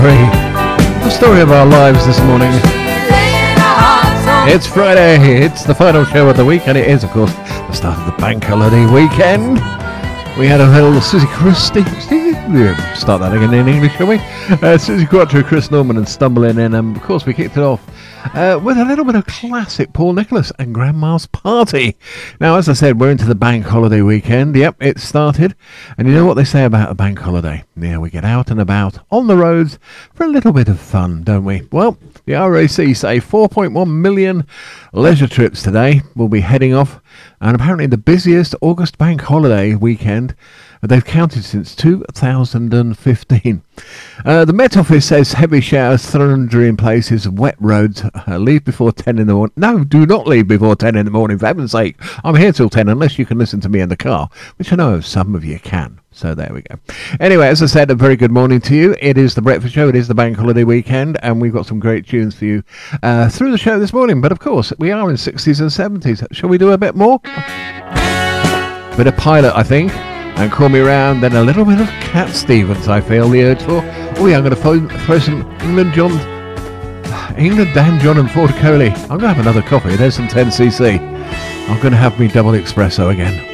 The story of our lives this morning. It's Friday, it's the final show of the week, and it is, of course, the start of the bank holiday weekend. We had a little Susie Christie. Start that again in English, shall we? Susie Quattro, Chris Norman, and Stumbling In, and of course we kicked it off with a little bit of classic Paul Nicholas and Grandma's Party. Now, as I said, we're into the bank holiday weekend. Yep, it started. And you know what they say about a bank holiday? Yeah, we get out and about on the roads for a little bit of fun, don't we? Well, the RAC say 4.1 million leisure trips today will be heading off, and apparently the busiest August bank holiday weekend they've counted since 2015. The Met Office says heavy showers, thundery in places, wet roads. Leave before 10 in the morning. No, do not leave before 10 in the morning, for heaven's sake. I'm here till 10 unless you can listen to me in the car, which I know some of you can. So there we go. Anyway, as I said, a very good morning to you. It is the Breakfast Show. It is the bank holiday weekend, and we've got some great tunes for you through the show this morning. But of course, we are in 60s and 70s. Shall we do a bit more? Bit of Pilot, I think. And Call Me Round, then a little bit of Cat Stevens, I feel the urge for. Oh yeah, I'm going to throw some England, Dan, John and Ford Coley. I'm going to have another coffee. There's some 10cc. I'm going to have me double espresso again.